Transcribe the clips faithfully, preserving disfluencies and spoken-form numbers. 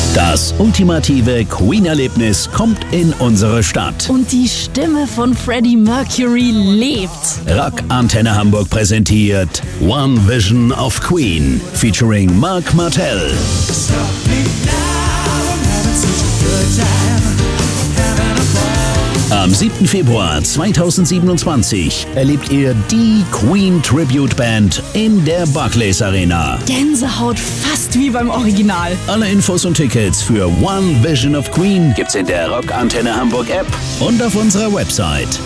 Das ultimative Queen-Erlebnis kommt in unsere Stadt. Und die Stimme von Freddie Mercury lebt. Rock Antenne Hamburg präsentiert One Vision of Queen featuring Marc Martel. Am siebten Februar zweitausendsiebenundzwanzig erlebt ihr die Queen Tribute Band in der Barclays Arena. Gänsehaut fast wie beim Original. Alle Infos und Tickets für One Vision of Queen gibt's in der Rock Antenne Hamburg App und auf unserer Website.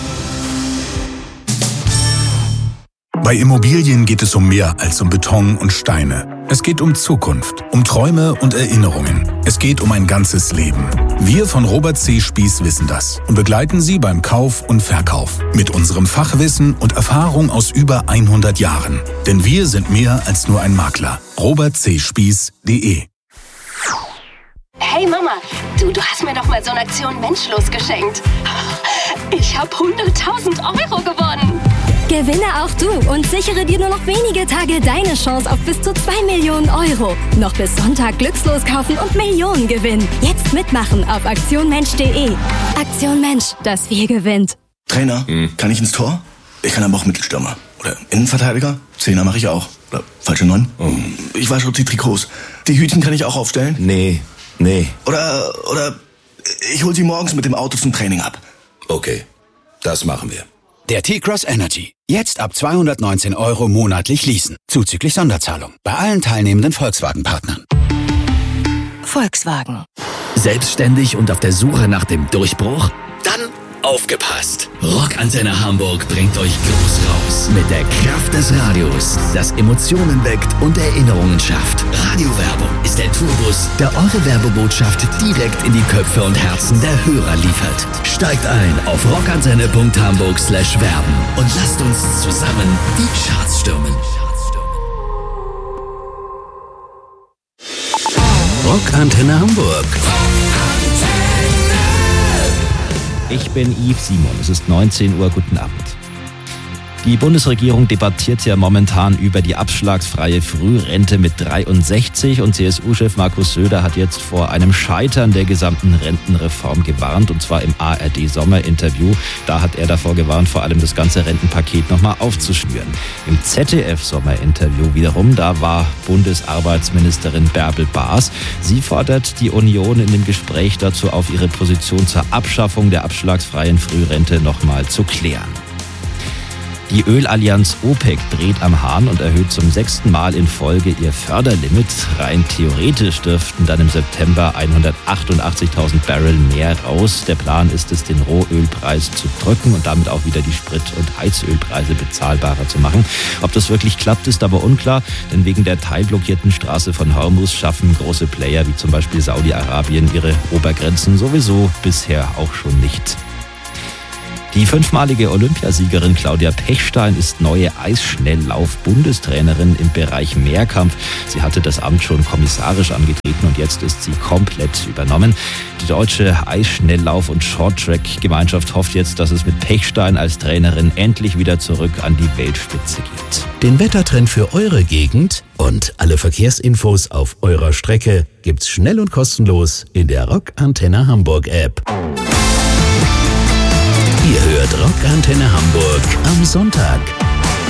Bei Immobilien geht es um mehr als um Beton und Steine. Es geht um Zukunft, um Träume und Erinnerungen. Es geht um ein ganzes Leben. Wir von Robert C. Spieß wissen das und begleiten Sie beim Kauf und Verkauf. Mit unserem Fachwissen und Erfahrung aus über hundert Jahren. Denn wir sind mehr als nur ein Makler. robert c spieß punkt de. Hey Mama, du, du hast mir doch mal so eine Aktion Menschlos geschenkt. Ich habe hunderttausend Euro gewonnen. Gewinne auch du und sichere dir nur noch wenige Tage deine Chance auf bis zu zwei Millionen Euro. Noch bis Sonntag glückslos kaufen und Millionen gewinnen. Jetzt mitmachen auf aktion mensch punkt de. Aktion Mensch, das Wir gewinnt. Trainer, hm. kann ich ins Tor? Ich kann aber auch Mittelstürmer. Oder Innenverteidiger? Zehner mache ich auch. Oder falsche Neun? Oh. Ich wasche auch die Trikots. Die Hütchen kann ich auch aufstellen? Nee, nee. Oder, oder ich hol sie morgens mit dem Auto zum Training ab. Okay, das machen wir. Der T-Cross Energy. Jetzt ab zweihundertneunzehn Euro monatlich leasen. Zuzüglich Sonderzahlung. Bei allen teilnehmenden Volkswagen-Partnern. Volkswagen. Selbstständig und auf der Suche nach dem Durchbruch? Dann aufgepasst! Rock Antenne Hamburg bringt euch groß raus. Mit der Kraft des Radios, das Emotionen weckt und Erinnerungen schafft. Radiowerbung ist der Tourbus, der eure Werbebotschaft direkt in die Köpfe und Herzen der Hörer liefert. Steigt ein auf rockantenne punkt hamburg slash werben und lasst uns zusammen die Charts stürmen. Rock Antenne Hamburg. Ich bin Yves Simon, es ist neunzehn Uhr, guten Abend. Die Bundesregierung debattiert ja momentan über die abschlagsfreie Frührente mit dreiundsechzig und C S U-Chef Markus Söder hat jetzt vor einem Scheitern der gesamten Rentenreform gewarnt, und zwar im A R D-Sommerinterview. Da hat er davor gewarnt, vor allem das ganze Rentenpaket nochmal aufzuschnüren. Im Z D F-Sommerinterview wiederum, da war Bundesarbeitsministerin Bärbel Baas. Sie fordert die Union in dem Gespräch dazu auf, ihre Position zur Abschaffung der abschlagsfreien Frührente nochmal zu klären. Die Ölallianz OPEC dreht am Hahn und erhöht zum sechsten Mal in Folge ihr Förderlimit. Rein theoretisch dürften dann im September hundertachtundachtzigtausend Barrel mehr raus. Der Plan ist es, den Rohölpreis zu drücken und damit auch wieder die Sprit- und Heizölpreise bezahlbarer zu machen. Ob das wirklich klappt, ist aber unklar, denn wegen der teilblockierten Straße von Hormuz schaffen große Player wie zum Beispiel Saudi-Arabien ihre Obergrenzen sowieso bisher auch schon nicht. Die fünfmalige Olympiasiegerin Claudia Pechstein ist neue Eisschnelllauf-Bundestrainerin im Bereich Mehrkampf. Sie hatte das Amt schon kommissarisch angetreten und jetzt ist sie komplett übernommen. Die deutsche Eisschnelllauf- und Shorttrack-Gemeinschaft hofft jetzt, dass es mit Pechstein als Trainerin endlich wieder zurück an die Weltspitze geht. Den Wettertrend für eure Gegend und alle Verkehrsinfos auf eurer Strecke gibt's schnell und kostenlos in der Rock Antenne Hamburg App. Ihr hört Rock Antenne Hamburg am Sonntag.